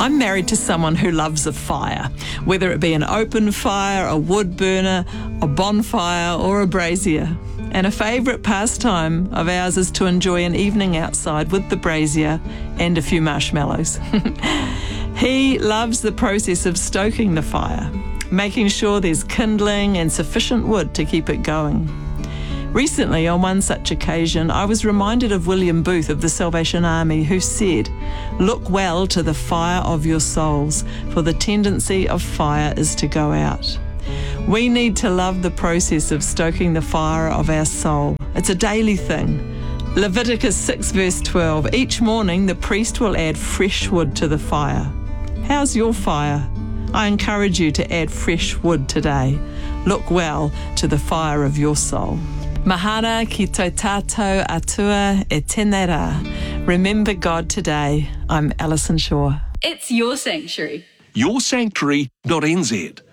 I'm married to someone who loves a fire, whether it be an open fire, a wood burner, a bonfire or a brazier. And a favourite pastime of ours is to enjoy an evening outside with the brazier and a few marshmallows. He loves the process of stoking the fire, making sure there's kindling and sufficient wood to keep it going. Recently, on one such occasion, I was reminded of William Booth of the Salvation Army, who said, "Look well to the fire of your souls, for the tendency of fire is to go out." We need to love the process of stoking the fire of our soul. It's a daily thing. Leviticus 6 verse 12, each morning the priest will add fresh wood to the fire. How's your fire? I encourage you to add fresh wood today. Look well to the fire of your soul. Mahana ki tō tātou atua e tēnei rā. Remember God today. I'm Alison Shaw. It's your sanctuary. Yoursanctuary.nz